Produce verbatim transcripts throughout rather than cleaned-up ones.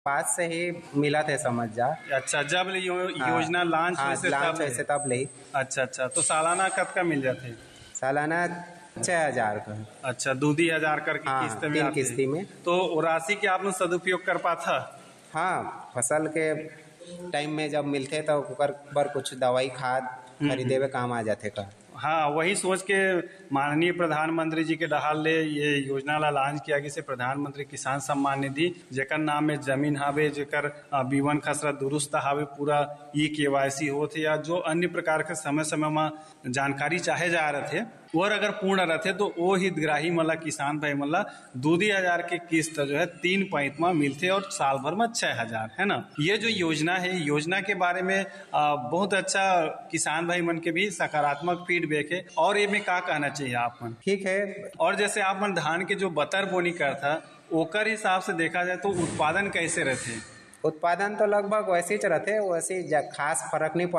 पास से ही मिला थे समझ जा। अच्छा, जब यो, हाँ, योजना लॉन्च हाँ, वैसे लॉन्च तब वैसे तब ली। अच्छा अच्छा, तो सालाना कब का मिल जाते? सालाना छह हजार का। अच्छा, दो दी हजार करके हाँ, किस्त में तीन आते किस्ती में। तो राशि के आपने सदुपयोग कर पाता? हाँ, फसल के टाइम में जब मिलते तो ओकर बर कुछ दवाई खाद खरीदे में काम आ जाते का। हाँ, वही सोच के माननीय प्रधानमंत्री जी के डहाल ले ये योजना ला लॉन्च किया गया, प्रधानमंत्री किसान सम्मान निधि, जेकर नाम में जमीन हावे, जेकर बीवन खसरा दुरुस्त हावे, पूरा ई केवाईसी होते या जो अन्य प्रकार के समय समय में जानकारी चाहे जा रहे थे और अगर पूर्ण रहते तो वो हितग्राही मला किसान भाई मला दो दी हजार के किस्त जो है तीन पैंत में मिलते और साल भर में छह हजार, है ना। ये जो योजना है, योजना के बारे में आ, बहुत अच्छा किसान भाई मन के भी सकारात्मक फीडबैक है। और ये में क्या कहना चाहिए आप मन? ठीक है। और जैसे आप मन धान के जो बतर बोनी करता ओकर हिसाब से देखा जाए तो उत्पादन कैसे रहते? उत्पादन तो लगभग वैसे ही रहते, वैसे खास फर्क नहीं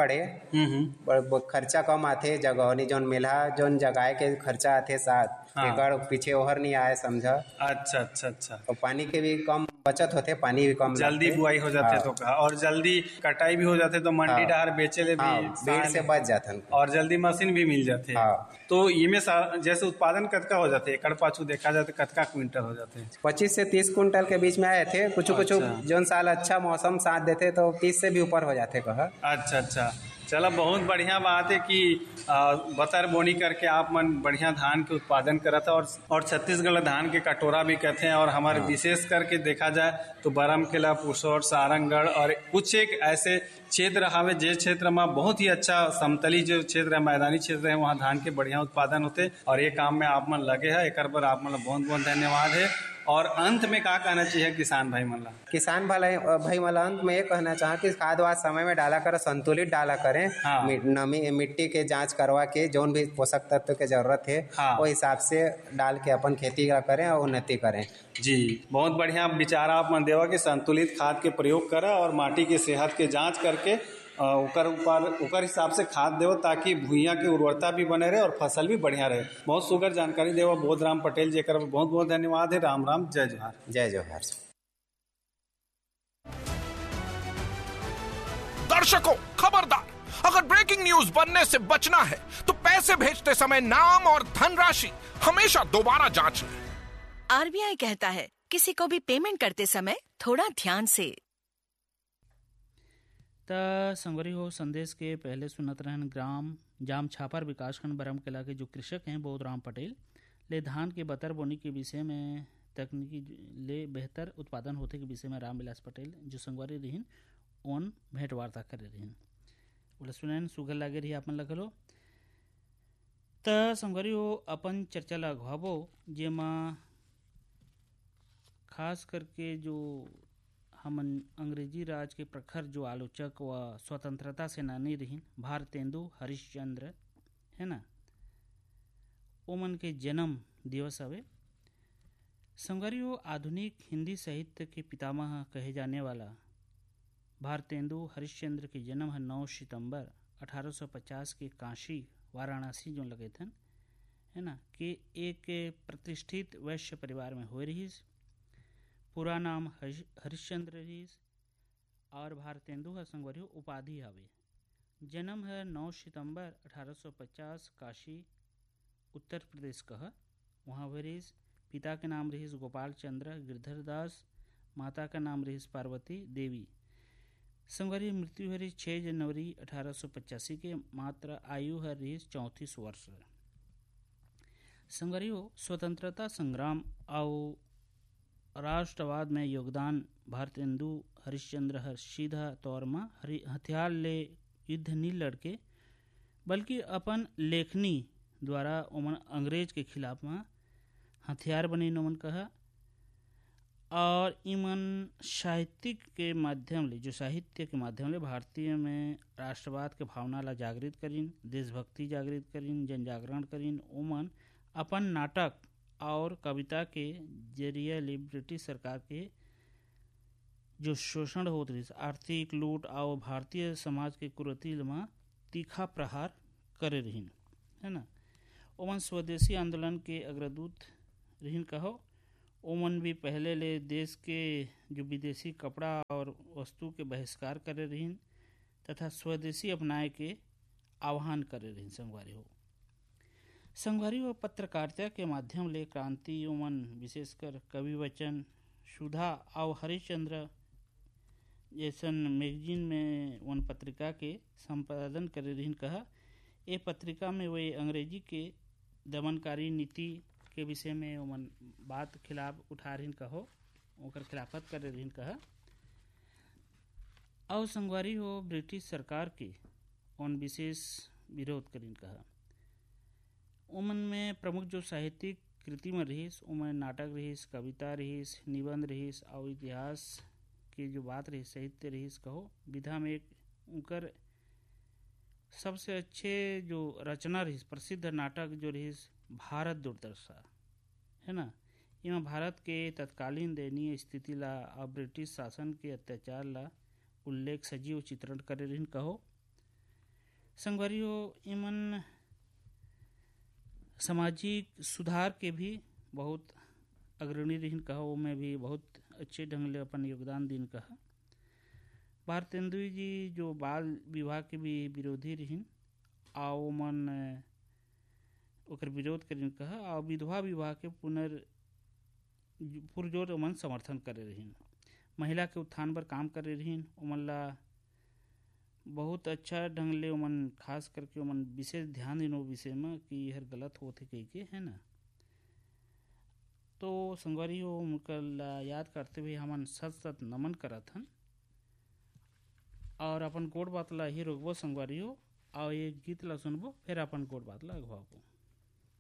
पड़े। खर्चा कम आते, जगह जोन मिला जोन जगह के खर्चा आते साथ हाँ। एकड़ पीछे ओहर नहीं आए समझा। अच्छा अच्छा अच्छा। तो पानी के भी कम बचत होते, पानी भी कम, जल्दी बुआई हो जाते हाँ। तो कहा और जल्दी कटाई भी हो जाते तो मंडी हाँ। डार बेचे ले भी हाँ। भीड़ से बच जाते और जल्दी मशीन भी मिल जाते हाँ। तो इमे जैसे उत्पादन कतका हो जाते, एकड़ पाछू देखा जाए तो कतका क्विंटल हो जाते? पच्चीस से तीस क्विंटल के बीच में आए थे। कुछ कुछ जो साल अच्छा मौसम साथ देते तो तीस से भी ऊपर हो जाते कहा। अच्छा अच्छा, चलो बहुत बढ़िया बात है कि बतर बोनी करके आप मन बढ़िया धान के उत्पादन करता और और छत्तीसगढ़ धान के कटोरा भी कहते हैं। और हमारे हाँ। विशेष करके देखा जाए तो बरमकेला, पुसौर, सारंगगढ़ और कुछ एक ऐसे क्षेत्र हमें जे क्षेत्र में बहुत ही अच्छा समतली जो क्षेत्र है, मैदानी क्षेत्र है, वहाँ धान के बढ़िया उत्पादन होते और ये काम में आप मन लगे है। एक बार आप मन बहुत बहुत धन्यवाद है। और अंत में क्या कहना चाहिए किसान भाई मला? किसान भाई भाई मला अंत में ये कहना चाह कि खाद वाद समय में डाला करें, संतुलित डाला करें हाँ। नमी मिट्टी के जांच करवा के जो भी पोषक तत्व की जरूरत है हाँ। वो हिसाब से डाल के अपन खेती करें और उन्नति करें। जी, बहुत बढ़िया विचार आप मन देवा कि संतुलित खाद के प्रयोग करा और माटी के सेहत के जांच करके ओकर ऊपर ओकर हिसाब से खाद देव ताकि भूइयां की उर्वरता भी बने रहे और फसल भी बढ़िया रहे। बहुत सुगर जानकारी देवा बोध राम पटेल जी, कर बहुत बहुत धन्यवाद है। राम राम, जय जोहार। जय जोहार। दर्शकों खबरदार, अगर ब्रेकिंग न्यूज बनने से बचना है तो पैसे भेजते समय नाम और धनराशि हमेशा दोबारा जांच लें। आरबीआई कहता है किसी को भी पेमेंट करते समय थोड़ा ध्यान से। त संगरी हो संदेश के पहले सुनत रहन ग्राम जाम छापर विकासखंड बरमकेला के जो कृषक हैं बोध राम पटेल ले धान के बतर बोनी के विषय में तकनीकी ले बेहतर उत्पादन होते के विषय में रामविलास पटेल जो संगवारी रहीन ओन भेंट वार्ता करे रहीन बोले सुनैन सुगल लागे रही आपन लगलो। त संगरी हो अपन चर्चा लगवाबो जेमा खास करके जो हम अंग्रेजी राज के प्रखर जो आलोचक व स्वतंत्रता सेनानी रही भारतेंदु हरिश्चंद्र है ना, ओमन के जन्म दिवस हवे। संगरियो आधुनिक हिंदी साहित्य के पितामह कहे जाने वाला भारतेंदु हरिश्चंद्र के जन्म है नौ सितंबर अठारह सौ पचास के काशी वाराणसी जो लगे थे है ना कि एक प्रतिष्ठित वैश्य परिवार में हो रही। पूरा नाम हरिश्चंद्र रहीस और भारतेंदु है संगवरियो उपाधि हवे। जन्म है नौ सितंबर अठारह सौ पचास काशी उत्तर प्रदेश कह वहाँ हुए रहीस। पिता के नाम रहीस गोपाल चंद्र गिरधर दास, माता का नाम रहीस पार्वती देवी। संगवरियो मृत्यु है रहीस छः जनवरी अठारह सौ पचासी के, मात्र आयु है रहीस चौंतीस वर्ष। संगवरियो स्वतंत्रता संग्राम और राष्ट्रवाद में योगदान भारतेंदु हरिश्चंद्र हर सीधा तौर में हथियार ले युद्ध नहीं लड़के बल्कि अपन लेखनी द्वारा ओमन अंग्रेज के खिलाफ में हथियार बने नमन कहा। और इमन साहित्यिक के माध्यम ले जो साहित्य के माध्यम ले भारतीय में राष्ट्रवाद के भावना ला जागृत करीन, देशभक्ति जागृत करीन, जन जागरण करीन। ओमन अपन नाटक और कविता के जरिए ले ब्रिटिश सरकार के जो शोषण होत रही, आर्थिक लूट और भारतीय समाज के कुरीति में तीखा प्रहार करे रहीन है ना। ओमन स्वदेशी आंदोलन के अग्रदूत रहीन कहो। ओमन भी पहले ले देश के जो विदेशी कपड़ा और वस्तु के बहिष्कार करे रहीन तथा स्वदेशी अपनाए के आह्वान करे रहीन। संगवारी हो संगवारी हो पत्रकारिता के माध्यम ले क्रांति ओमन विशेषकर कवि वचन सुधा और हरिश्चंद्र जैसन मैगजीन में वन पत्रिका के संपादन करे रहीन। कहा ये पत्रिका में वे अंग्रेजी के दमनकारी नीति के विषय में ओमन बात खिलाफ उठा रहीन कहो ओकर खिलाफत करे रहीन। कहा और संगवारी हो ब्रिटिश सरकार के उन विशेष विरोध करीन। कहा ओमन में प्रमुख जो साहित्यिक कृति में रहीस ओमन नाटक रहीस, कविता रहीस, निबंध रहीस और इतिहास के जो बात रही साहित्य रहीस कहो विधा में एक उनकर सबसे अच्छे जो रचना रहीस प्रसिद्ध नाटक जो रहीस भारत दुर्दशा है ना। इमा भारत के तत्कालीन दयनीय स्थिति ला और ब्रिटिश शासन के अत्याचार ला उल्लेख सजीव चित्रण करे रहीन कहो। संगवारी हो इमन सामाजिक सुधार के भी बहुत अग्रणी रहीन कहो में भी बहुत अच्छे ढंग ले अपन योगदान दिन। कहा भारतेंदु जी जो बाल विवाह के भी विरोधी रहीन आओ मन ओकर विरोध करीन। कहा और विधवा विवाह के पुनर् पुरजोर ओमन समर्थन करे रहीन। महिला के उत्थान पर काम करे रहीन ओमन ला बहुत अच्छा ढंग ले ओमन खास करके ओमन विशेष ध्यान दिन विषय में कि हर गलत होते कह के है ना। तो संगवारी हो उनका याद करते हुए हमन सत सत नमन करत हन और अपन गोड़ बात ला ही रोकबो संगवारी हो और एक गीत ला सुनबो फिर अपन गोड़ बात ला अगवाबो।